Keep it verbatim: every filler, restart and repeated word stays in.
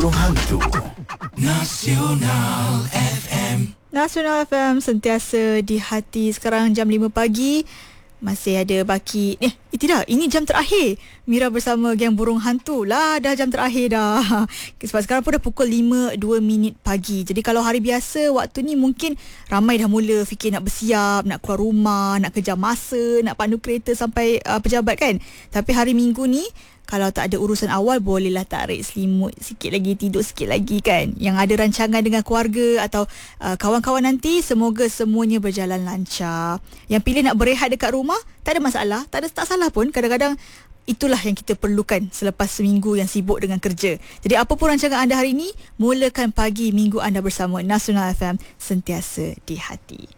burung hantu. Nasional F M. Nasional F M sentiasa di hati. Sekarang jam lima pagi. Masih ada baki. Eh, eh tidak, ini jam terakhir Mira bersama geng burung hantu lah. Dah jam terakhir dah. Sebab sekarang pun dah pukul lima dua minit pagi. Jadi kalau hari biasa, waktu ni mungkin ramai dah mula fikir nak bersiap, nak keluar rumah, nak kejar masa, nak pandu kereta sampai uh, pejabat kan. Tapi hari Minggu ni, kalau tak ada urusan awal, bolehlah tarik selimut sikit lagi, tidur sikit lagi kan. Yang ada rancangan dengan keluarga atau uh, kawan-kawan nanti, semoga semuanya berjalan lancar. Yang pilih nak berehat dekat rumah, tak ada masalah, tak ada tak salah pun. Kadang-kadang itulah yang kita perlukan selepas seminggu yang sibuk dengan kerja. Jadi apa pun rancangan anda hari ini, mulakan pagi minggu anda bersama Nasional F M, sentiasa di hati.